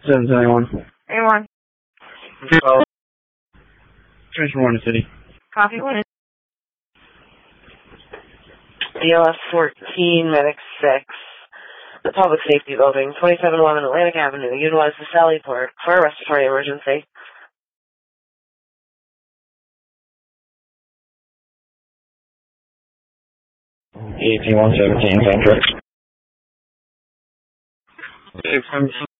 771. A1. Transfer 1 to City. Copy 1. BLS 14, Medic 6. The Public Safety Building, 2711 Atlantic Avenue. Utilize the Sally Port for a respiratory emergency. EAP 117, Centric. 617.